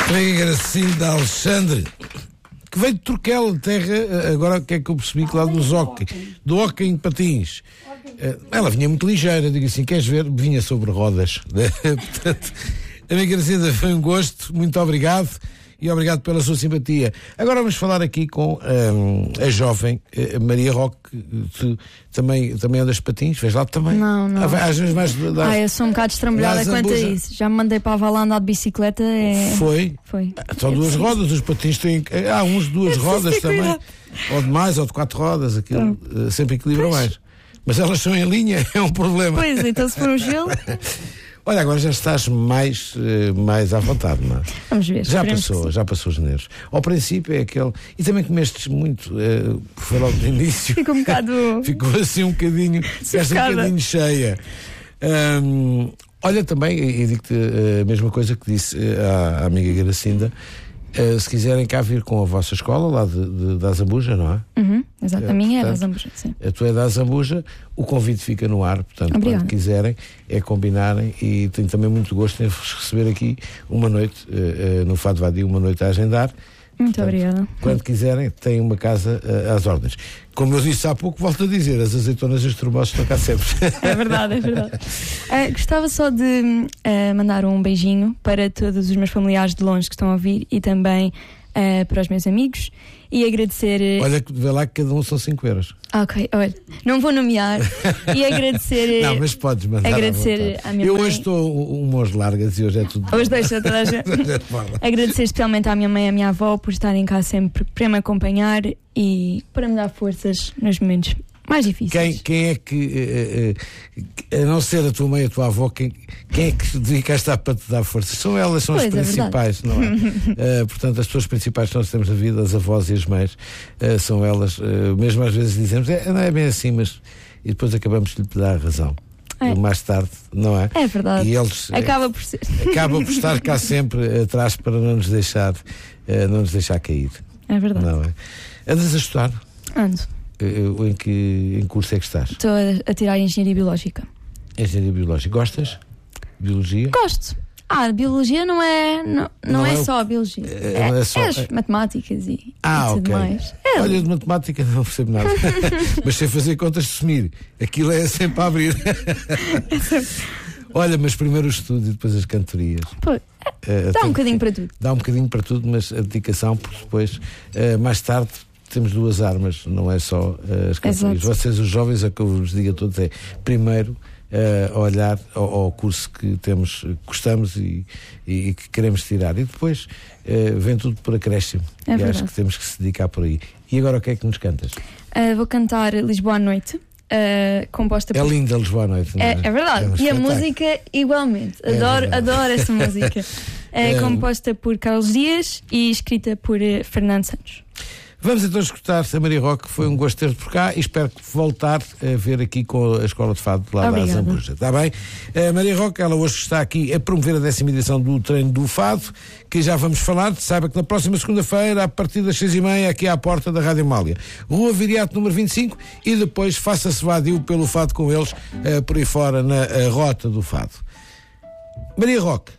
Amiga Gracinda Alexandre, que veio de Turquel, terra, agora que é que eu percebi que lá do hóquei em patins. Ela vinha muito ligeira, digo assim, queres ver? Vinha sobre rodas. Portanto, amiga Gracinda, foi um gosto, muito obrigado. E obrigado pela sua simpatia. Agora vamos falar aqui com a jovem Maria Roque. Tu também andas de patins? Vês lá também? Não. Às vezes mais... Eu sou um bocado estrambulhada quanto a isso. Já me mandei para a Vala andar de bicicleta. Foi? Foi. São duas rodas, os patins têm... Há uns de duas rodas também. Ou de mais, ou de 4 rodas. Aquilo sempre equilibra mais. Mas elas são em linha, é um problema. Pois, então se for um gelo... Olha, agora já estás mais à vontade, não é? Vamos ver. Já passou os nervos. Ao princípio é aquele... E também comestes muito, foi logo no início. Ficou um bocado... Ficou assim um bocadinho cheia. Olha também, e digo-te a mesma coisa que disse à amiga Gracinda, se quiserem cá vir com a vossa escola, lá da Azambuja, não é? Exato, a minha é da Azambuja, sim. A tua é da Azambuja, o convite fica no ar, portanto, Obrigada. Quando quiserem, é combinarem, e tenho também muito gosto em vos receber aqui uma noite, no Fado Vadio, uma noite a agendar. Muito obrigada. Quando quiserem, têm uma casa às ordens. Como eu disse há pouco, volto a dizer, as azeitonas e os tromboses estão cá sempre. É verdade. Gostava só de mandar um beijinho para todos os meus familiares de longe que estão a ouvir e também para os meus amigos e agradecer... Olha, vê lá que cada um são 5 euros. Ok, olha, não vou nomear e agradecer... Não, mas podes mandar. Agradecer à minha mãe. Eu hoje estou umas largas e hoje é tudo... Hoje deixa toda a gente. Agradecer especialmente à minha mãe e à minha avó por estarem cá sempre para me acompanhar e para me dar forças nos momentos mais difíceis. Quem é que, a não ser a tua mãe e a tua avó, quem é que se dedica a estar para te dar forças? São elas, são as principais, não é? Portanto, as pessoas principais que nós temos na vida, as avós e as mães, são elas, mesmo às vezes dizemos, não é bem assim, mas... E depois acabamos de lhe dar a razão. Mais tarde, não é? É verdade. E eles, acaba por ser. Acaba por estar cá sempre atrás para não nos deixar cair. É verdade. Não é? Andas a estudar? Ando. Em que curso é que estás? Estou a tirar Engenharia Biológica. Engenharia Biológica. Gostas? Biologia? Gosto. Biologia não é só a biologia. É só as matemáticas e tudo mais. Olha, de matemática não percebo nada. Mas sei fazer contas de sumir. Aquilo é sempre a abrir. Olha, mas primeiro o estudo e depois as cantorias. Dá um bocadinho para tudo. Dá um bocadinho para tudo, mas a dedicação, porque depois, mais tarde, temos 2 armas, não é só as cantorias. Exato. Vocês, os jovens, é que eu vos digo a todos, é primeiro olhar ao curso que gostamos e que queremos tirar. E depois vem tudo por acréscimo. É e acho que temos que se dedicar por aí. E agora o que é que nos cantas? Vou cantar Lisboa à Noite. Composta por... É linda Lisboa à Noite, não é? É verdade. E a música igualmente. Adoro essa música. Composta por Carlos Dias e escrita por Fernando Santos. Vamos então escutar a Maria Roque. Foi um gosto ter-te por cá e espero voltar a ver aqui com a Escola de Fado lá da Azambuja. Está bem? A Maria Roque, ela hoje está aqui a promover a 10ª edição do Treino do Fado, que já vamos falar. Saiba que na próxima segunda-feira, a partir das 6h30, aqui à porta da Rádio Amália, Rua Viriato número 25, e depois faça-se vadio pelo Fado com eles, por aí fora, na Rota do Fado. Maria Roque,